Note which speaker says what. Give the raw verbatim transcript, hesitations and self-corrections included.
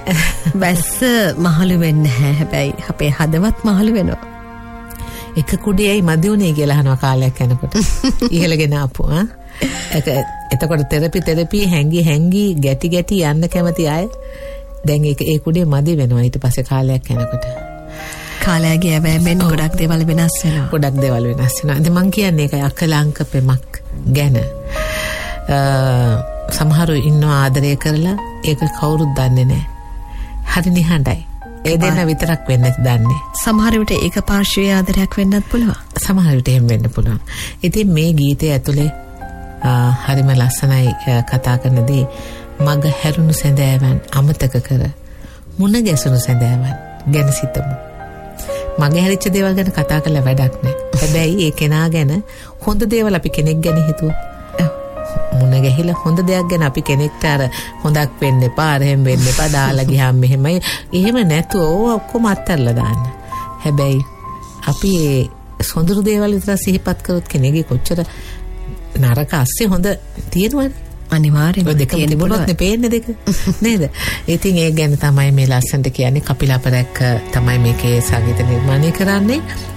Speaker 1: වැස්ස මහලු වෙන්නේ නැහැ. හැබැයි අපේ හදවත් මහලු වෙනවා.
Speaker 2: එක කුඩේයි මදි උනේ කියලා අහනවා කාලයක් යනකොට. ඉහළගෙන ආපු ආ. ඒක එතකොට තෙරපි තෙරපි හැංගි හැංගි ගැටි ගැටි යන්න කැමති අය දැන් ඒක ඒ කුඩේ මදි වෙනවා ඊට පස්සේ කාලයක් යනකොට.
Speaker 1: කාලය ගියා බෑමෙන් ගොඩක් දේවල් වෙනස් වෙනවා.
Speaker 2: ගොඩක් දේවල් වෙනස් වෙනවා. ඉතින් මං කියන්නේ ඒකයි අකලංක පෙමක් ගැන. සමහරව ඉන්නවා ආදරය කරලා ඒක කවුරුත් දන්නේ නැහැ. හරි නිහඬයි. ඒ දෙන්න විතරක් වෙන්නේ දන්නේ.
Speaker 1: සමහර විට ඒක පාර්ශ්වීය ආදරයක් වෙන්නත් පුළුවන්.
Speaker 2: සමහර විට එහෙම වෙන්න පුළුවන්. ඉතින් මේ ගීතය ඇතුලේ හරිම ලස්සනයි කතා කරනදී මග හැරුණු සැඳෑවන් අමතක කර මුණ ගැසුණු සැඳෑවන් ගැන සිතමු. මගේ හැරිච්ච දේවල් ගැන කතා කරලා වැඩක් නැහැ. හැබැයි ඒ කෙනා ගැන හොඳ දේවල් අපි කෙනෙක් ගැන හිතුවා. මුණ ගැහිලා හොඳ දෙයක් ගැන අපි කෙනෙක්ට අර හොඳක් වෙන්න එපා, අර එහෙම වෙන්න එපා, දාලා ගියාම මෙහෙමයි. එහෙම නැතුව ඕව ඔක්කොම අත්හැරලා දාන්න. හැබැයි අපි ඒ සොඳුරු දේවල් විතර සිහිපත් කරොත් කෙනෙක්ගේ කොච්චර නරක අස්සේ හොඳ තියෙනවනේ.
Speaker 1: අනිවාර්යෙන්ම
Speaker 2: දෙක තිබුණොත් නේ පේන්නේ දෙක. නේද? ඉතින් ඒ ගැන තමයි මේ ලස්සනට කියන්නේ. කපිලාපරක් තමයි මේකේ සංගීත නිර්මාණය කරන්නේ.